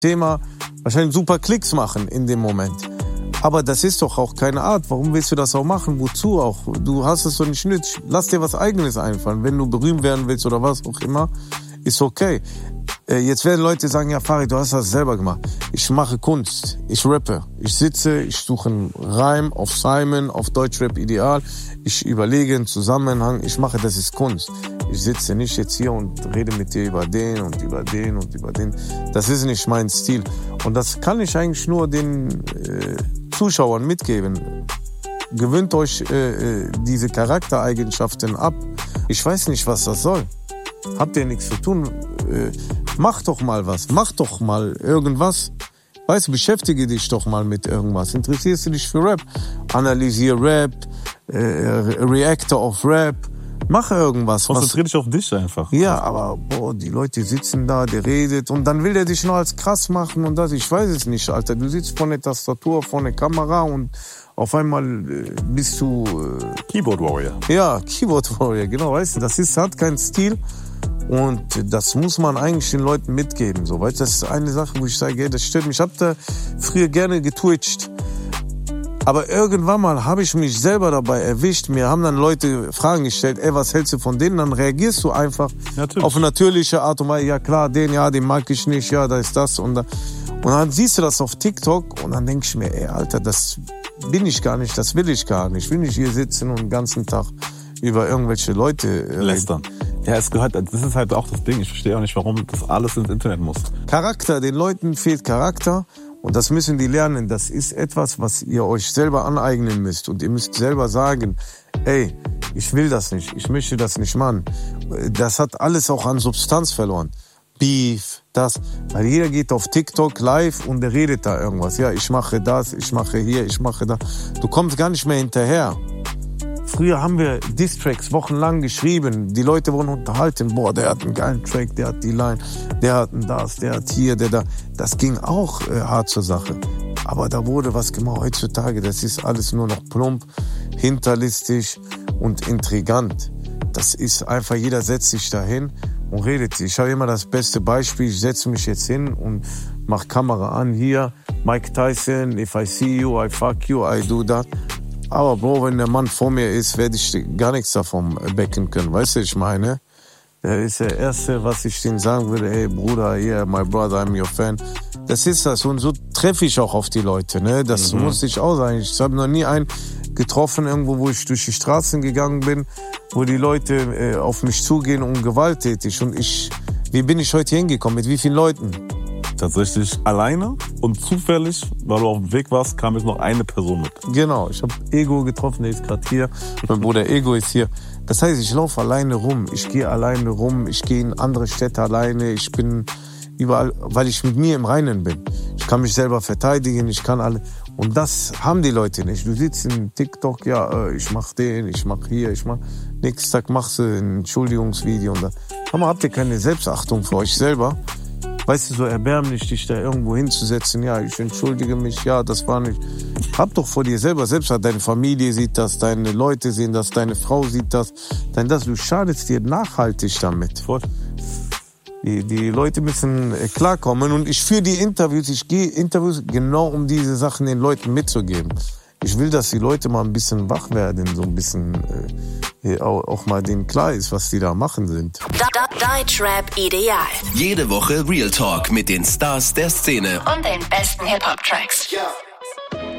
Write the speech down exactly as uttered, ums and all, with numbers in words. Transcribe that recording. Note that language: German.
Thema wahrscheinlich super Klicks machen in dem Moment. Aber das ist doch auch keine Art. Warum willst du das auch machen? Wozu auch? Du hast es doch nicht nötig. Lass dir was Eigenes einfallen. Wenn du berühmt werden willst oder was auch immer, ist okay. Jetzt werden Leute sagen, ja Farid, du hast das selber gemacht. Ich mache Kunst, ich rappe. Ich sitze, ich suche einen Reim auf Simon, auf Deutschrap Ideal. Ich überlege einen Zusammenhang, ich mache, das ist Kunst. Ich sitze nicht jetzt hier und rede mit dir über den und über den und über den. Das ist nicht mein Stil. Und das kann ich eigentlich nur den äh, Zuschauern mitgeben. Gewöhnt euch äh, diese Charaktereigenschaften ab. Ich weiß nicht, was das soll. Habt ihr nichts zu tun? Äh, mach doch mal was. Mach doch mal irgendwas. Weißt du, beschäftige dich doch mal mit irgendwas. Interessierst du dich für Rap? Analysier Rap, äh, Reactor auf Rap. Mach irgendwas. Konzentrier dich auf dich einfach. Ja, aber boah, die Leute sitzen da, der redet und dann will der dich noch als krass machen und das. Ich weiß es nicht, Alter. Du sitzt vor der Tastatur, vor der Kamera und auf einmal äh, bist du... Äh, Keyboard Warrior. Ja, Keyboard Warrior, genau, weißt du. Das ist, hat keinen Stil und das muss man eigentlich den Leuten mitgeben. So, weißt du, das ist eine Sache, wo ich sage, ey, das stört mich. Ich hab da früher gerne getwitcht. Aber irgendwann mal habe ich mich selber dabei erwischt. Mir haben dann Leute Fragen gestellt, ey, was hältst du von denen? Dann reagierst du einfach Natürlich. auf eine natürliche Art und Weise. Ja klar, den, ja, den mag ich nicht, ja, da ist das und da. Und dann siehst du das auf TikTok und dann denk ich mir, ey, Alter, das bin ich gar nicht, das will ich gar nicht. Ich will nicht hier sitzen und den ganzen Tag über irgendwelche Leute reden. Lästern. Ja, es gehört, das ist halt auch das Ding. Ich verstehe auch nicht, warum das alles ins Internet muss. Charakter, den Leuten fehlt Charakter. Und das müssen die lernen. Das ist etwas, was ihr euch selber aneignen müsst. Und ihr müsst selber sagen, ey, ich will das nicht, ich möchte das nicht machen. Das hat alles auch an Substanz verloren. Beef, das. Weil jeder geht auf TikTok live und der redet da irgendwas. Ja, ich mache das, ich mache hier, ich mache da. Du kommst gar nicht mehr hinterher. Früher haben wir Diss-Tracks wochenlang geschrieben. Die Leute wurden unterhalten. Boah, der hat einen geilen Track, der hat die Line, der hat das, der hat hier, der da. Das ging auch äh, hart zur Sache. Aber da wurde was gemacht. Heutzutage, das ist alles nur noch plump, hinterlistig und intrigant. Das ist einfach, jeder setzt sich da hin und redet. Ich habe immer das beste Beispiel. Ich setze mich jetzt hin und mach Kamera an. Hier, Mike Tyson, if I see you, I fuck you, I do that. Aber Bro, wenn der Mann vor mir ist, werde ich gar nichts davon becken können. Weißt du, ich meine? Der ist der Erste, was ich denen sagen würde, hey Bruder, yeah, my brother, I'm your fan. Das ist das. Und so treffe ich auch auf die Leute, ne? Das mhm. muss ich auch sagen. Ich habe noch nie einen getroffen, irgendwo, wo ich durch die Straßen gegangen bin, wo die Leute äh, auf mich zugehen und gewalttätig. Und ich, wie bin ich heute hingekommen? Mit wie vielen Leuten? Tatsächlich alleine und zufällig, weil du auf dem Weg warst, kam jetzt noch eine Person mit. Genau, ich habe Ego getroffen, der ist gerade hier. Mein Bruder Ego ist hier. Das heißt, ich laufe alleine rum, ich gehe alleine rum, ich gehe in andere Städte alleine, ich bin überall, weil ich mit mir im Reinen bin. Ich kann mich selber verteidigen, ich kann alle. Und das haben die Leute nicht. Du sitzt in TikTok, ja, ich mach den, ich mach hier, ich mach. Nächsten Tag machst du ein Entschuldigungsvideo und da. Aber habt ihr keine Selbstachtung für euch selber? Weißt du, so erbärmlich, dich da irgendwo hinzusetzen, ja, ich entschuldige mich, ja, das war nicht. Hab doch vor dir selber, selbst deine Familie sieht das, deine Leute sehen das, deine Frau sieht das, denn das, du schadest dir nachhaltig damit. Voll. Die, die Leute müssen klarkommen und ich führe die Interviews, ich gehe Interviews genau, um diese Sachen den Leuten mitzugeben. Ich will, dass die Leute mal ein bisschen wach werden, so ein bisschen äh, auch, auch mal denen klar ist, was die da machen sind. Deutschrap Ideal. Jede Woche Real Talk mit den Stars der Szene Und den besten Hip-Hop-Tracks. Ja.